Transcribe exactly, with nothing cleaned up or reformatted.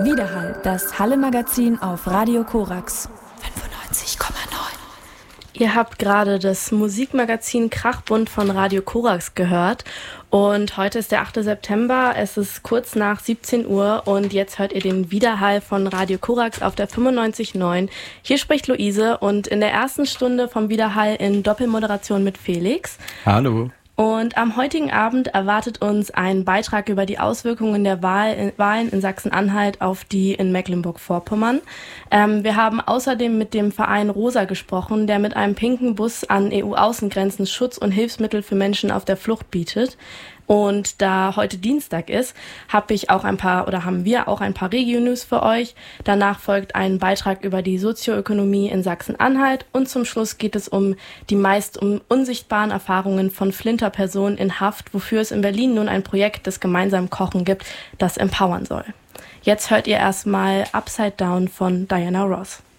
Widerhall, das Halle-Magazin auf Radio Korax fünfundneunzig Komma neun. Ihr habt gerade das Musikmagazin Krachbund von Radio Korax gehört und heute ist der achte September, es ist kurz nach siebzehn Uhr und jetzt hört ihr den Widerhall von Radio Korax auf der fünfundneunzig Komma neun. Hier spricht Luise und in der ersten Stunde vom Widerhall in Doppelmoderation mit Felix. Hallo. Und am heutigen Abend erwartet uns ein Beitrag über die Auswirkungen der Wahl in, Wahlen in Sachsen-Anhalt auf die in Mecklenburg-Vorpommern. Ähm, wir haben außerdem mit dem Verein Rosa gesprochen, der mit einem pinken Bus an E U-Außengrenzen Schutz und Hilfsmittel für Menschen auf der Flucht bietet. Und da heute Dienstag ist, habe ich auch ein paar oder haben wir auch ein paar Regio-News für euch. Danach folgt ein Beitrag über die Sozioökonomie in Sachsen-Anhalt und zum Schluss geht es um die meist um unsichtbaren Erfahrungen von Flinter-Personen in Haft, wofür es in Berlin nun ein Projekt des gemeinsamen Kochen gibt, das empowern soll. Jetzt hört ihr erstmal Upside Down von Diana Ross.